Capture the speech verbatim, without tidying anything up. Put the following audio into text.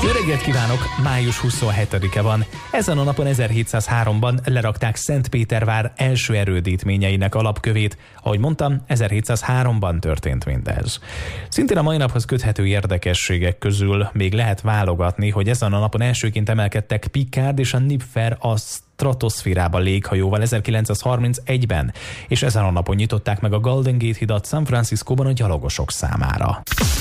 Jó reggelt kívánok! május huszonhetedike van. Ezen a napon ezerhétszázháromban lerakták Szentpétervár első erődítményeinek alapkövét. Ahogy mondtam, ezerhétszázháromban történt mindez. Szintén a mai naphoz köthető érdekességek közül még lehet válogatni, hogy ezen a napon elsőként emelkedtek Picard és a Nipfer a stratoszférába léghajóval ezerkilencszázharmincegyben, és ezen a napon nyitották meg a Golden Gate hidat San Franciscóban a gyalogosok számára.